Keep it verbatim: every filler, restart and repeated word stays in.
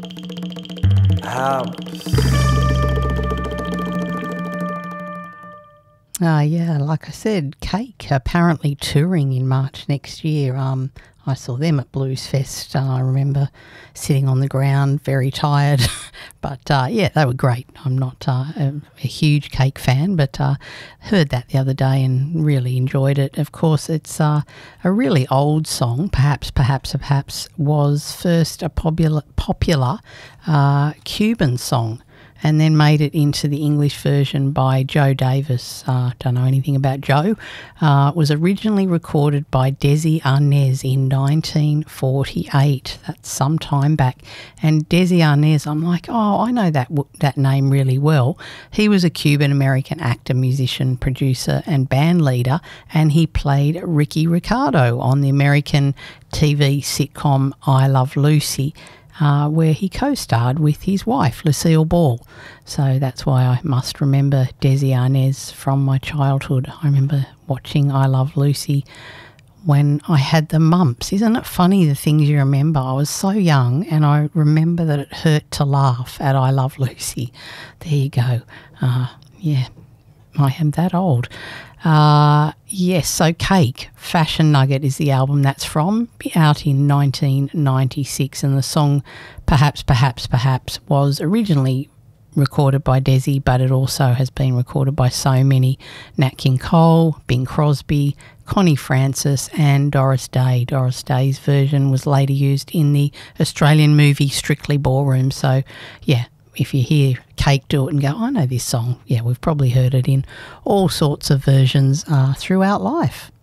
Uh, yeah, like I said, Cake apparently touring in March next year. Um, I saw them at Blues Fest. Uh, I remember sitting on the ground, very tired. but, uh, yeah, they were great. I'm not uh, a, a huge Cake fan, but uh, heard that the other day and really enjoyed it. Of course, it's uh, a really old song. Perhaps, perhaps, perhaps was first a popular, popular uh, Cuban song, and then made it into the English version by Joe Davis. Uh, don't know anything about Joe. Uh, was originally recorded by Desi Arnaz in nineteen forty-eight. That's some time back. And Desi Arnaz, I'm like, oh, I know that that name really well. He was a Cuban-American actor, musician, producer and band leader, and he played Ricky Ricardo on the American T V sitcom I Love Lucy, Uh, where he co-starred with his wife, Lucille Ball. So that's why I must remember Desi Arnaz from my childhood. I remember watching I Love Lucy when I had the mumps. Isn't it funny the things you remember? I was so young and I remember that it hurt to laugh at I Love Lucy. There you go. Uh, yeah, I am that old. Uh, yes, so Cake, Fashion Nugget is the album that's from, out in nineteen ninety-six, and the song Perhaps, Perhaps, Perhaps was originally recorded by Desi, but it also has been recorded by so many: Nat King Cole, Bing Crosby, Connie Francis and Doris Day. Doris Day's version was later used in the Australian movie Strictly Ballroom. So, yeah, if you hear Cake do it and go, I know this song, yeah, we've probably heard it in all sorts of versions uh, throughout life.